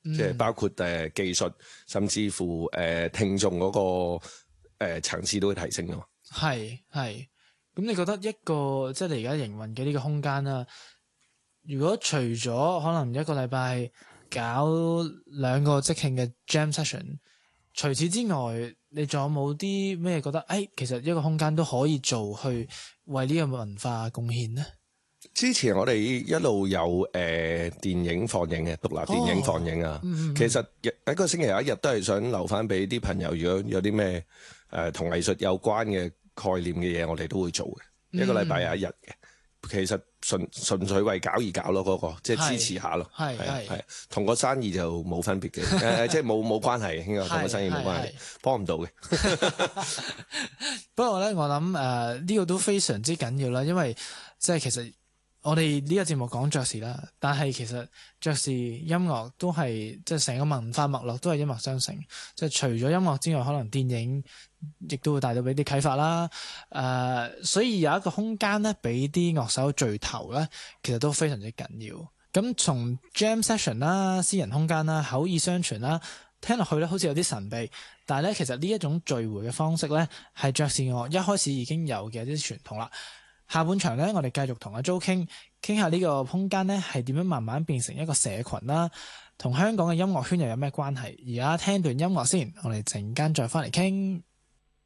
即係包括技術，甚至乎聽眾嗰個層次都會提升咯。 係。咁你覺得一個即係你而家營運嘅呢個空間啦，如果除咗可能一個禮拜搞2個即興嘅 jam session，除此之外，你仲有冇啲咩覺得其實一個空間都可以做去為呢個文化貢獻呢？ 之前我哋一路有電影放映嘅獨立電影放映啊，其實一個星期有一日都係想留翻俾啲朋友，如果有啲咩同藝術有關嘅概念嘅嘢，我哋都會做嘅。一個禮拜有一日嘅，其實純粹為搞而搞咯，嗰個即係支持下咯，係同個生意就冇分別嘅，即係冇關係，應該同個生意冇關係，幫唔到嘅。 不過咧，我諗呢個都非常之緊要啦，因為即係其實我哋呢個節目講爵士啦，但係其實爵士音樂都係即係成個文化脈絡都係一脈相承，即係除咗音樂之外，可能電影亦都會帶到俾啲啟發啦。所以有一個空間咧，俾啲樂手聚頭咧，其實都非常之緊要。咁從 jam session 啦、私人空間啦、口耳相傳啦，聽落去咧好似有啲神秘，但係咧其實呢一種聚會嘅方式咧，係爵士樂一開始已經有嘅一啲傳統啦。下半場咧，我哋繼續同阿 Jo 傾下呢個空間咧係點樣慢慢變成一個社群啦，同香港嘅音樂圈又有咩關係？而家聽段音樂先，我哋陣間再翻嚟傾。